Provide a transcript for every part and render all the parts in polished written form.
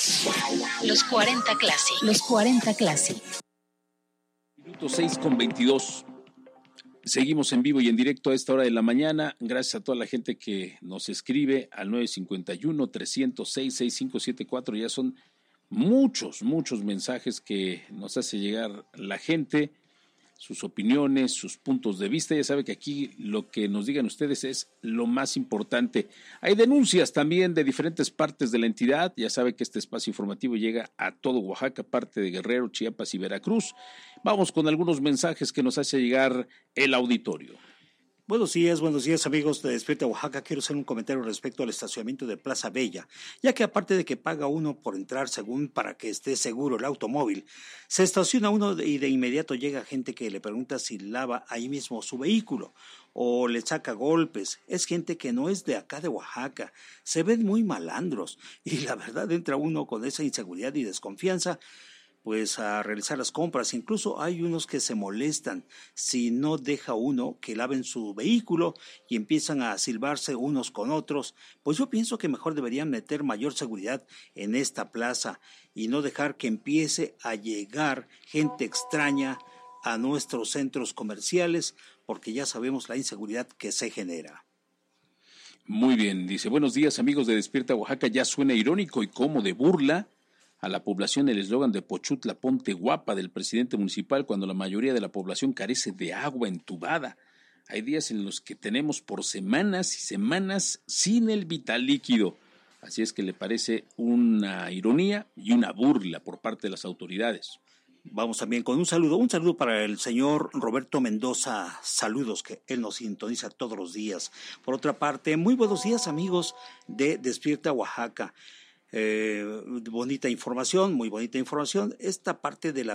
Los 40 Classic. Los 40 Classic. Minuto 6:22. Seguimos en vivo y en directo a esta hora de la mañana. Gracias a toda la gente que nos escribe al 951-306-6574. Ya son muchos mensajes que nos hace llegar la gente, sus opiniones, sus puntos de vista. Ya sabe que aquí lo que nos digan ustedes es lo más importante. Hay denuncias también de diferentes partes de la entidad. Ya sabe que este espacio informativo llega a todo Oaxaca, parte de Guerrero, Chiapas y Veracruz. Vamos con algunos mensajes que nos hace llegar el auditorio. Buenos días amigos de Despierta Oaxaca. Quiero hacer un comentario respecto al estacionamiento de Plaza Bella, ya que aparte de que paga uno por entrar según para que esté seguro el automóvil, se estaciona uno y de inmediato llega gente que le pregunta si lava ahí mismo su vehículo o le saca golpes. Es gente que no es de acá de Oaxaca, se ven muy malandros y la verdad entra uno con esa inseguridad y desconfianza pues a realizar las compras. Incluso hay unos que se molestan si no deja uno que laven su vehículo y empiezan a silbarse unos con otros. Pues yo pienso que mejor deberían meter mayor seguridad en esta plaza y no dejar que empiece a llegar gente extraña a nuestros centros comerciales, porque ya sabemos la inseguridad que se genera. Muy bien, dice, buenos días amigos de Despierta Oaxaca. Ya suena irónico y como de burla a la población el eslogan de Pochutla, ponte guapa, del presidente municipal, cuando la mayoría de la población carece de agua entubada. Hay días en los que tenemos por semanas y semanas sin el vital líquido. Así es que le parece una ironía y una burla por parte de las autoridades. Vamos también con un saludo para el señor Roberto Mendoza, saludos, que él nos sintoniza todos los días. Por otra parte, muy buenos días amigos de Despierta Oaxaca. Bonita información, muy bonita información. Esta parte de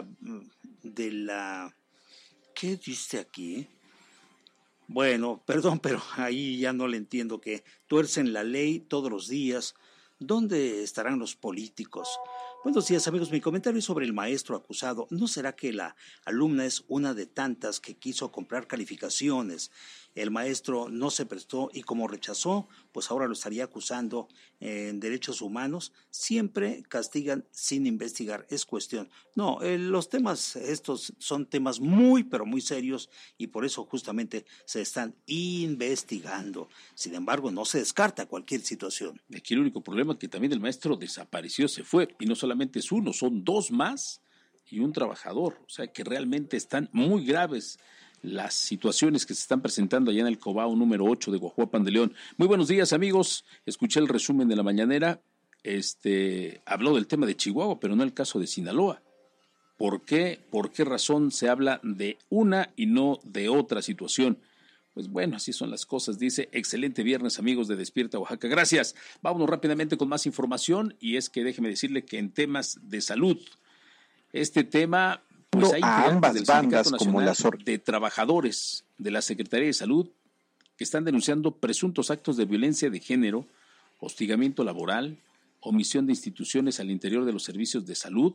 la ¿qué dice aquí? Bueno, perdón, pero ahí ya no le entiendo, que tuercen la ley todos los días. ¿Dónde estarán los políticos? Buenos días amigos, mi comentario es sobre el maestro acusado. ¿No será que la alumna es una de tantas que quiso comprar calificaciones? El maestro no se prestó y como rechazó, pues ahora lo estaría acusando en derechos humanos. Siempre castigan sin investigar, es cuestión. No, los temas estos son temas muy, pero muy serios y por eso justamente se están investigando. Sin embargo, no se descarta cualquier situación. Aquí el único problema es que también el maestro desapareció, se fue, y no solamente es uno, son dos más y un trabajador. O sea que realmente están muy graves las situaciones que se están presentando allá en el Cobao número 8 de Guajuapan de León. Muy buenos días amigos, escuché el resumen de la mañanera, habló del tema de Chihuahua, pero no el caso de Sinaloa. ¿Por qué razón se habla de una y no de otra situación? Pues bueno, así son las cosas, dice. Excelente viernes amigos de Despierta Oaxaca, gracias. Vámonos rápidamente con más información, y es que déjeme decirle que en temas de salud, este tema, pues hay a ambas del bandas Sindicato como Nacional de Trabajadores de la Secretaría de Salud que están denunciando presuntos actos de violencia de género, hostigamiento laboral, omisión de instituciones al interior de los servicios de salud.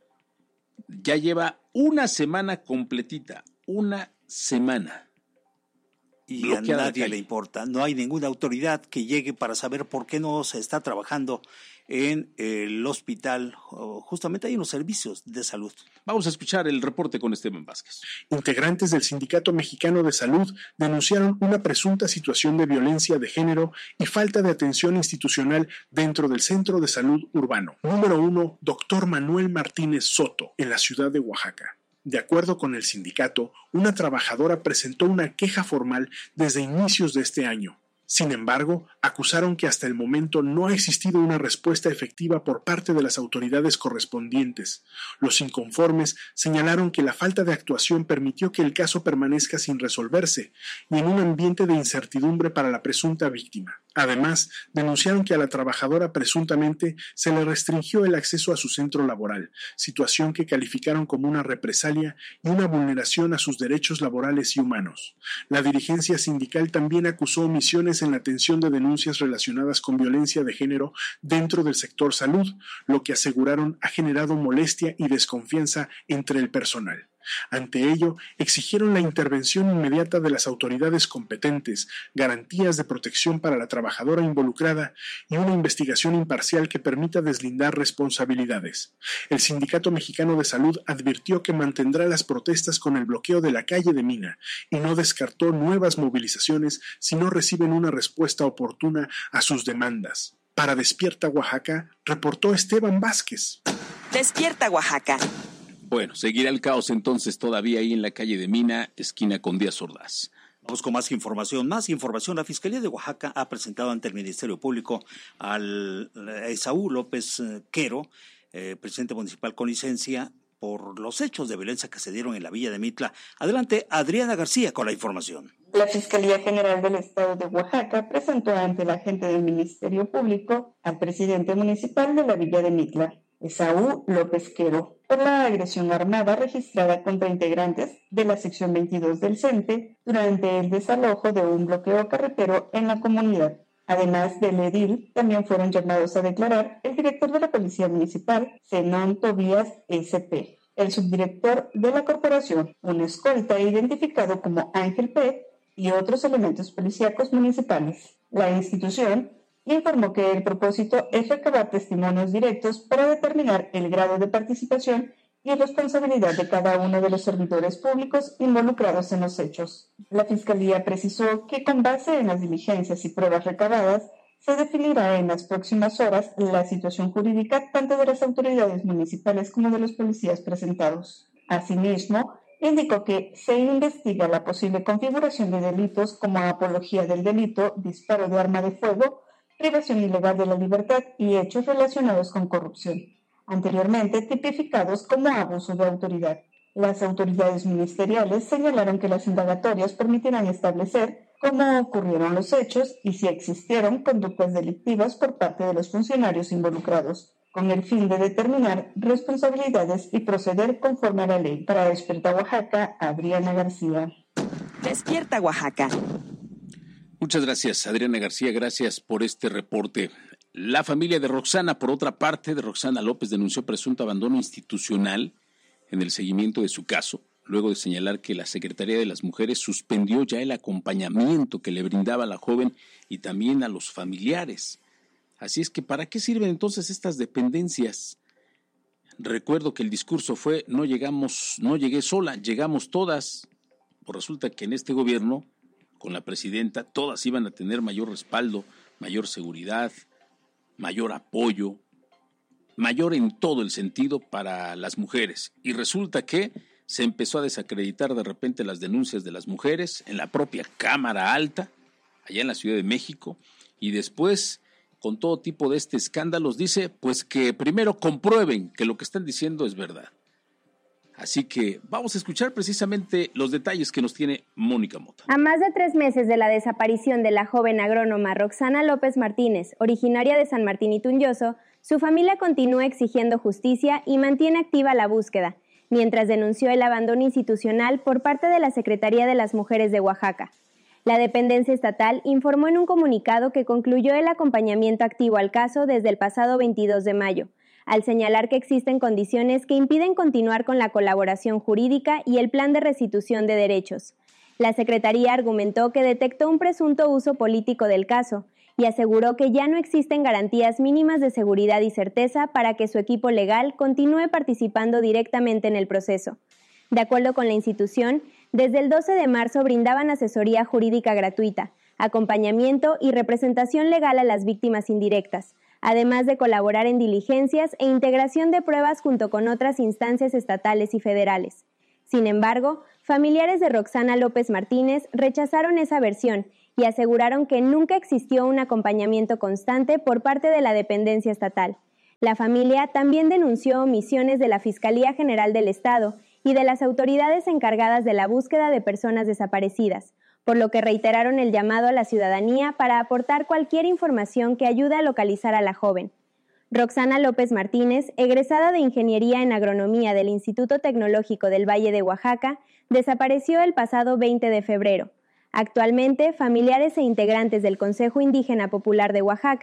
Ya lleva una semana completita, una semana. Y a nadie le importa, no hay ninguna autoridad que llegue para saber por qué no se está trabajando en el hospital, justamente ahí en los servicios de salud. Vamos a escuchar el reporte con Esteban Vázquez. Integrantes del Sindicato Mexicano de Salud denunciaron una presunta situación de violencia de género y falta de atención institucional dentro del Centro de Salud Urbano. Número 1, Dr. Manuel Martínez Soto, en la ciudad de Oaxaca. De acuerdo con el sindicato, una trabajadora presentó una queja formal desde inicios de este año. Sin embargo, acusaron que hasta el momento no ha existido una respuesta efectiva por parte de las autoridades correspondientes. Los inconformes señalaron que la falta de actuación permitió que el caso permanezca sin resolverse y en un ambiente de incertidumbre para la presunta víctima. Además, denunciaron que a la trabajadora presuntamente se le restringió el acceso a su centro laboral, situación que calificaron como una represalia y una vulneración a sus derechos laborales y humanos. La dirigencia sindical también acusó omisiones en la atención de denuncias relacionadas con violencia de género dentro del sector salud, lo que aseguraron ha generado molestia y desconfianza entre el personal. Ante ello, exigieron la intervención inmediata de las autoridades competentes, garantías de protección para la trabajadora involucrada y una investigación imparcial que permita deslindar responsabilidades. El Sindicato Mexicano de Salud advirtió que mantendrá las protestas con el bloqueo de la calle de Mina y no descartó nuevas movilizaciones si no reciben una respuesta oportuna a sus demandas. Para Despierta Oaxaca, reportó Esteban Vázquez. Despierta Oaxaca. Bueno, seguirá el caos entonces todavía ahí en la calle de Mina, esquina con Díaz Ordaz. Vamos con más información. La Fiscalía de Oaxaca ha presentado ante el Ministerio Público al Esaú López Quero, presidente municipal con licencia, por los hechos de violencia que se dieron en la Villa de Mitla. Adelante, Adriana García con la información. La Fiscalía General del Estado de Oaxaca presentó ante la agente del Ministerio Público al presidente municipal de la Villa de Mitla, Esaú López Quero, por la agresión armada registrada contra integrantes de la sección 22 del CENTE durante el desalojo de un bloqueo carretero en la comunidad. Además del edil, también fueron llamados a declarar el director de la Policía Municipal, Zenón Tobías SP, el subdirector de la corporación, un escolta identificado como Ángel P., y otros elementos policíacos municipales. La institución informó que el propósito es recabar testimonios directos para determinar el grado de participación y responsabilidad de cada uno de los servidores públicos involucrados en los hechos. La Fiscalía precisó que con base en las diligencias y pruebas recabadas, se definirá en las próximas horas la situación jurídica tanto de las autoridades municipales como de los policías presentados. Asimismo, indicó que se investiga la posible configuración de delitos como apología del delito, disparo de arma de fuego, privación ilegal de la libertad y hechos relacionados con corrupción, anteriormente tipificados como abuso de autoridad. Las autoridades ministeriales señalaron que las indagatorias permitirán establecer cómo ocurrieron los hechos y si existieron conductas delictivas por parte de los funcionarios involucrados, con el fin de determinar responsabilidades y proceder conforme a la ley. Para Despierta Oaxaca, Adriana García. Despierta Oaxaca. Muchas gracias, Adriana García, gracias por este reporte. La familia de Roxana, por otra parte, de Roxana López, denunció presunto abandono institucional en el seguimiento de su caso, luego de señalar que la Secretaría de las Mujeres suspendió ya el acompañamiento que le brindaba a la joven y también a los familiares. Así es que, ¿para qué sirven entonces estas dependencias? Recuerdo que el discurso fue, no llegué sola, llegamos todas. Pues resulta que en este gobierno, con la presidenta, todas iban a tener mayor respaldo, mayor seguridad, mayor apoyo, mayor en todo el sentido para las mujeres. Y resulta que se empezó a desacreditar de repente las denuncias de las mujeres en la propia Cámara Alta, allá en la Ciudad de México, y después, con todo tipo de escándalos, dice pues que primero comprueben que lo que están diciendo es verdad. Así que vamos a escuchar precisamente los detalles que nos tiene Mónica Mota. A más de 3 meses de la desaparición de la joven agrónoma Roxana López Martínez, originaria de San Martín Itunyoso, su familia continúa exigiendo justicia y mantiene activa la búsqueda, mientras denunció el abandono institucional por parte de la Secretaría de las Mujeres de Oaxaca. La dependencia estatal informó en un comunicado que concluyó el acompañamiento activo al caso desde el pasado 22 de mayo, al señalar que existen condiciones que impiden continuar con la colaboración jurídica y el plan de restitución de derechos. La Secretaría argumentó que detectó un presunto uso político del caso y aseguró que ya no existen garantías mínimas de seguridad y certeza para que su equipo legal continúe participando directamente en el proceso. De acuerdo con la institución, desde el 12 de marzo brindaban asesoría jurídica gratuita, acompañamiento y representación legal a las víctimas indirectas, además de colaborar en diligencias e integración de pruebas junto con otras instancias estatales y federales. Sin embargo, familiares de Roxana López Martínez rechazaron esa versión y aseguraron que nunca existió un acompañamiento constante por parte de la dependencia estatal. La familia también denunció omisiones de la Fiscalía General del Estado y de las autoridades encargadas de la búsqueda de personas desaparecidas, por lo que reiteraron el llamado a la ciudadanía para aportar cualquier información que ayude a localizar a la joven. Roxana López Martínez, egresada de Ingeniería en Agronomía del Instituto Tecnológico del Valle de Oaxaca, desapareció el pasado 20 de febrero. Actualmente, familiares e integrantes del Consejo Indígena Popular de Oaxaca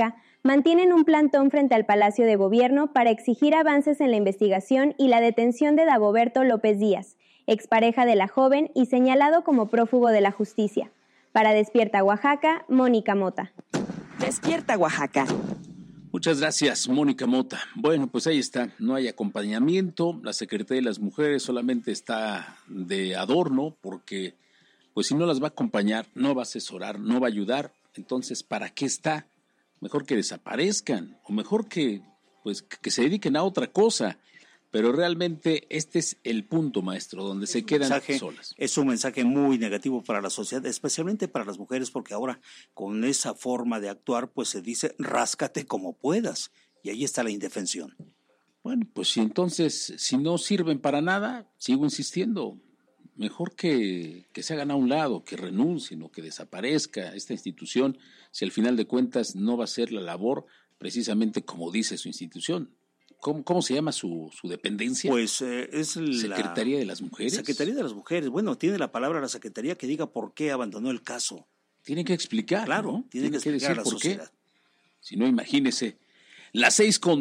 mantienen un plantón frente al Palacio de Gobierno para exigir avances en la investigación y la detención de Dagoberto López Díaz, expareja de la joven y señalado como prófugo de la justicia. Para Despierta Oaxaca, Mónica Mota. Despierta Oaxaca. Muchas gracias, Mónica Mota. Bueno, pues ahí está, no hay acompañamiento, la Secretaría de las Mujeres solamente está de adorno porque, pues si no las va a acompañar, no va a asesorar, no va a ayudar, entonces, ¿para qué está? Mejor que desaparezcan o mejor que se dediquen a otra cosa. Pero realmente este es el punto, maestro, donde se quedan solas. Es un mensaje muy negativo para la sociedad, especialmente para las mujeres, porque ahora con esa forma de actuar, pues se dice, ráscate como puedas, y ahí está la indefensión. Bueno, pues si no sirven para nada, sigo insistiendo. Mejor que se hagan a un lado, que renuncien o que desaparezca esta institución, si al final de cuentas no va a ser la labor precisamente como dice su institución. ¿Cómo se llama su dependencia? Pues es la Secretaría de las Mujeres. Secretaría de las Mujeres. Bueno, tiene la palabra la Secretaría que diga por qué abandonó el caso. Tiene que explicar. Claro, ¿no? tiene que explicar decir a la por sociedad. qué. Si no, imagínese. Las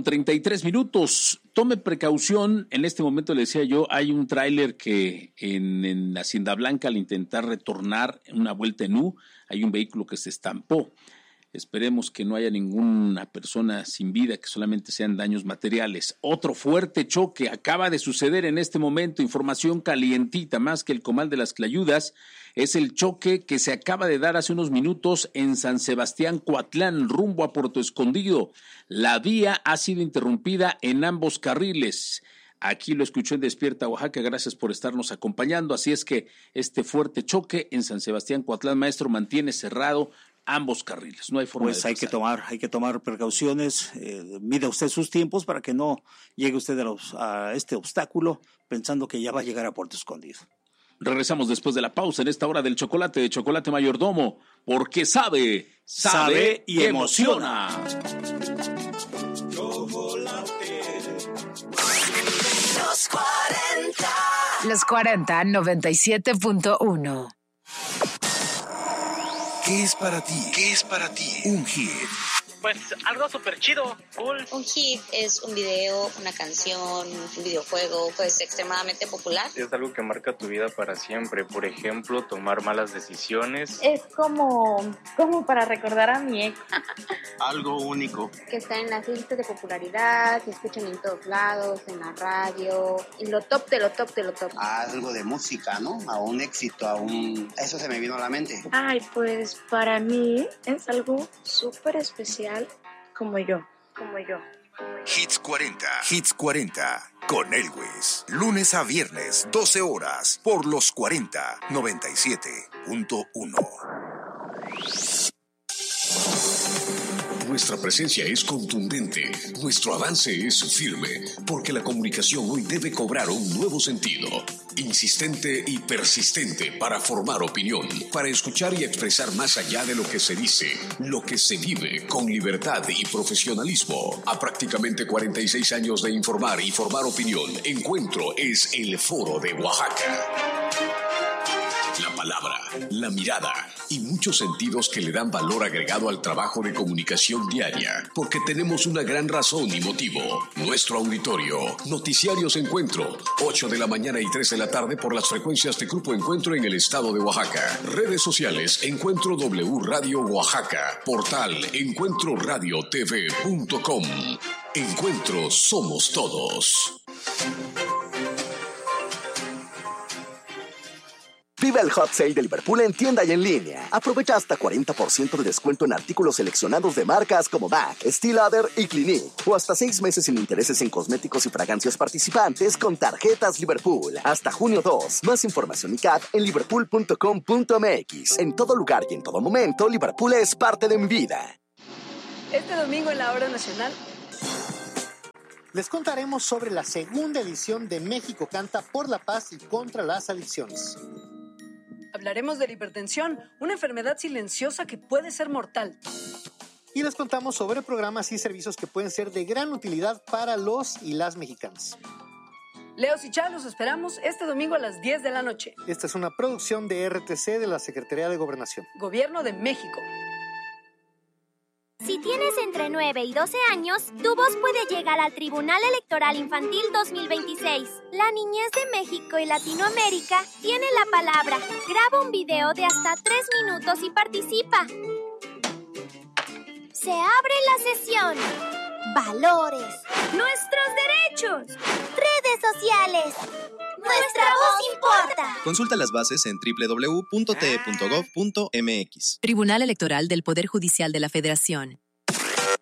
6:33. Tome precaución. En este momento le decía yo, hay un tráiler que en Hacienda Blanca, al intentar retornar una vuelta en U, hay un vehículo que se estampó. Esperemos que no haya ninguna persona sin vida, que solamente sean daños materiales. Otro fuerte choque acaba de suceder en este momento, información calientita, más que el comal de las Clayudas, es el choque que se acaba de dar hace unos minutos en San Sebastián Coatlán, rumbo a Puerto Escondido. La vía ha sido interrumpida en ambos carriles. Aquí lo escuchó en Despierta Oaxaca, gracias por estarnos acompañando. Así es que este fuerte choque en San Sebastián Coatlán, maestro, mantiene cerrado ambos carriles, no hay forma de pasar. Hay que tomar precauciones, mida usted sus tiempos para que no llegue usted a este obstáculo pensando que ya va a llegar a Puerto Escondido. Regresamos después de la pausa en esta hora del chocolate de Chocolate Mayordomo, porque sabe y emociona. Los 40 97.1. ¿Qué es para ti? ¿Qué es para ti un hit? Pues algo súper chido, cool. Un hit es un video, una canción, un videojuego, pues extremadamente popular. Es algo que marca tu vida para siempre. Por ejemplo, tomar malas decisiones. Es como para recordar a mi ex. Algo único. Que está en las listas de popularidad, se escuchan en todos lados, en la radio, y lo top de lo top de lo top. Algo de música, ¿no? A un éxito, Eso se me vino a la mente. Ay, pues para mí es algo súper especial. Como yo. Hits 40. Hits 40 con Elwes. Lunes a viernes, 12 horas, por los 40 97.1. Nuestra presencia es contundente, nuestro avance es firme, porque la comunicación hoy debe cobrar un nuevo sentido. Insistente y persistente para formar opinión, para escuchar y expresar más allá de lo que se dice, lo que se vive con libertad y profesionalismo. A prácticamente 46 años de informar y formar opinión, Encuentro es el Foro de Oaxaca. La palabra, la mirada y muchos sentidos que le dan valor agregado al trabajo de comunicación diaria, porque tenemos una gran razón y motivo. Nuestro auditorio, Noticiarios Encuentro, 8 de la mañana y 3 de la tarde por las frecuencias de Grupo Encuentro en el estado de Oaxaca. Redes sociales, Encuentro W Radio Oaxaca, portal encuentroradiotv.com. Encuentro somos todos. Vive el Hot Sale de Liverpool en tienda y en línea. Aprovecha hasta 40% de descuento en artículos seleccionados de marcas como MAC, Steel Lauder y Clinique. O hasta 6 meses sin intereses en cosméticos y fragancias participantes con tarjetas Liverpool. Hasta junio 2. Más información y CAP en liverpool.com.mx. En todo lugar y en todo momento, Liverpool es parte de mi vida. Este domingo en la Hora Nacional les contaremos sobre la segunda edición de México Canta por la Paz y contra las Adicciones. Hablaremos de la hipertensión, una enfermedad silenciosa que puede ser mortal. Y les contamos sobre programas y servicios que pueden ser de gran utilidad para los y las mexicanas. Leos y Chá, los esperamos este domingo a las 10 de la noche. Esta es una producción de RTC de la Secretaría de Gobernación. Gobierno de México. Si tienes entre 9 y 12 años, tu voz puede llegar al Tribunal Electoral Infantil 2026. La niñez de México y Latinoamérica tiene la palabra. Graba un video de hasta 3 minutos y participa. Se abre la sesión. Valores. Nuestros derechos. Redes sociales. Nuestra voz importa. Consulta las bases en www.te.gov.mx. Tribunal Electoral del Poder Judicial de la Federación.